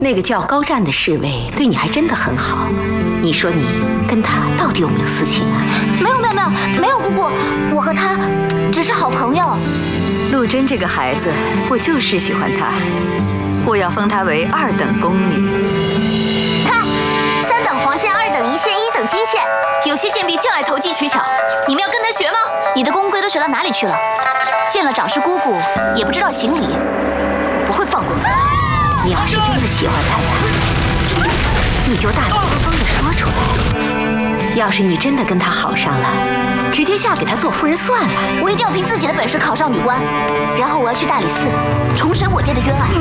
那个叫高湛的侍卫对你还真的很好，你说你跟他到底有没有私情啊？ 没有，姑姑，我和他只是好朋友。 陆贞这个孩子，我就是喜欢她，我要封她为2等宫女。 看，3等黄线，2等银线，1等金线。 有些贱婢就爱投机取巧，你们要跟他学吗？ 你的宫规都学到哪里去了？见了长师姑姑也不知道行礼，我不会放过你。 你要是真的喜欢他呀，你就大大方方的说出来。要是你真的跟他好上了，直接嫁给他做夫人算了。 我一定要凭自己的本事考上女官，然后我要去大理寺重审我爹的冤案。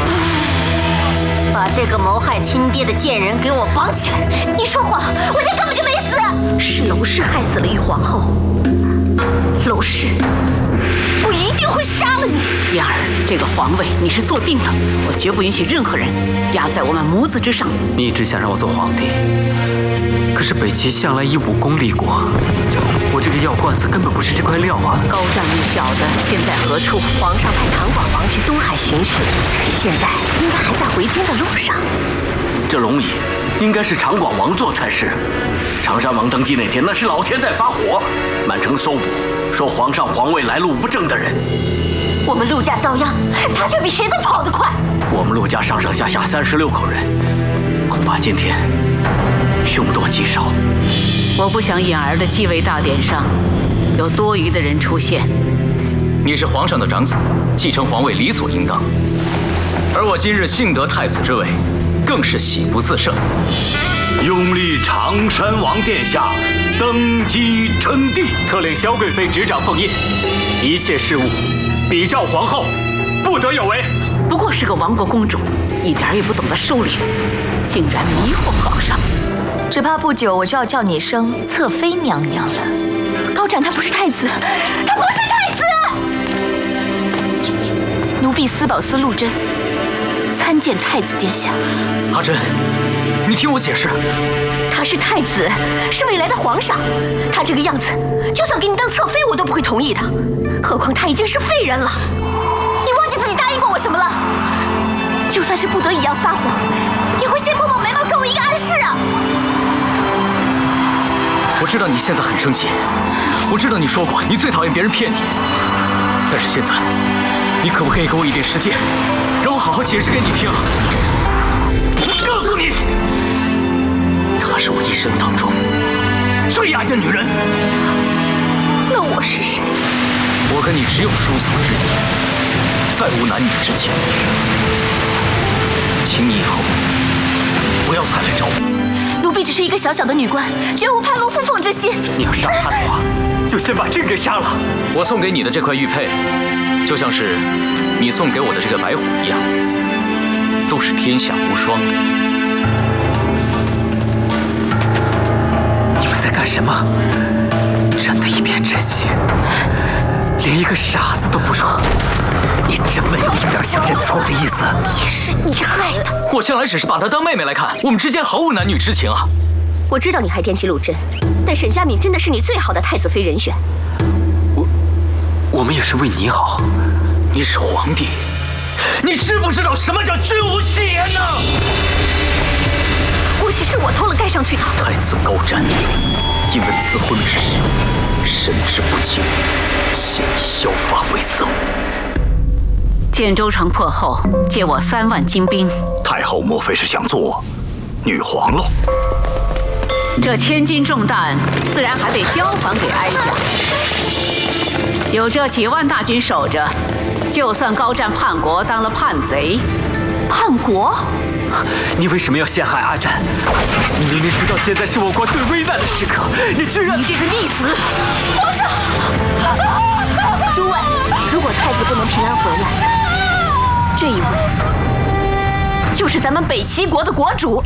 把这个谋害亲爹的贱人给我绑起来！ 你说谎，我爹根本就没死。 是娄氏害死了玉皇后，娄氏， 我一定会杀了你！ 燕儿，这个皇位你是坐定的，我绝不允许任何人压在我们母子之上。 你一直想让我做皇帝，可是北齐向来以武功立国，我这个药罐子根本不是这块料啊！ 高湛那小子现在何处？ 皇上派长广王去东海巡视，现在应该还在回京的路上。 这龙椅应该是长广王座才是。长山王登基那天，那是老天在发火，满城搜捕，说皇上皇位来路不正的人。 我们陆家遭殃，他却比谁都跑得快。 我们陆家上上下下36口人，恐怕今天凶多吉少。 我不想燕儿的继位大典上有多余的人出现。 你是皇上的长子，继承皇位理所应当。而我今日幸得太子之位，更是喜不自胜。 拥立长山王殿下登基称帝， 特令萧贵妃执掌凤印，一切事务比照皇后，不得有违。 不过是个亡国公主，一点也不懂得收敛，竟然迷惑皇上。 只怕不久我就要叫你一声侧妃娘娘了。 高湛他不是太子，他不是太子！奴婢司宝司陆贞参见太子殿下。 阿珍，你听我解释。 他是太子，是未来的皇上。他这个样子，就算给你当侧妃，我都不会同意的。何况他已经是废人了。你忘记自己答应过我什么了？就算是不得已要撒谎，也会先摸摸眉毛，给我一个暗示啊！ 我知道你现在很生气，我知道你说过你最讨厌别人骗你，但是现在，你可不可以给我一点时间，让我好好解释给你听？我告诉你，她是我一生当中最爱的女人。 那我是谁？ 我跟你只有叔嫂之谊，再无男女之情，请你以后不要再来找我。 奴婢只是一个小小的女官，绝无攀龙附凤之心。 你要杀他的话，就先把朕给杀了。 我送给你的这块玉佩，就像是你送给我的这个白虎一样，都是天下无双的。 你们在干什么？朕的一片真心，连一个傻子都不如。你真没有一点想认错的意思。 也是你害的。 我向来只是把她当妹妹来看，我们之间毫无男女之情啊。 我知道你还惦记陆贞，但沈佳敏真的是你最好的太子妃人选。 我们也是为你好。 你是皇帝，你知不知道什么叫君无戏言呢？ 国玺是我偷了盖上去的。 太子高湛因为赐婚之事神志不清，现已削发为僧。 建州城破后，借我3万精兵。 太后莫非是想做女皇喽？ 这千斤重担，自然还得交还给哀家。有这几万大军守着，就算高湛叛国当了叛贼， 叛国？ 你为什么要陷害阿湛？你明明知道现在是我国最危难的时刻，你居然…… 你这个逆子！ 皇上！诸位，如果太子不能平安回来，这一位就是咱们北齐国的国主。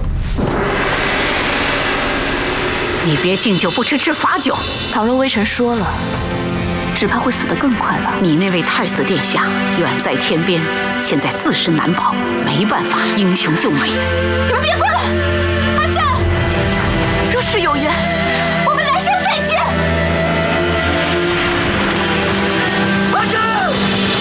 你别敬酒不吃吃罚酒。 倘若微臣说了，只怕会死得更快吧。 你那位太子殿下远在天边，现在自身难保，没办法，英雄救美。 你们别过来！阿湛，若是有缘，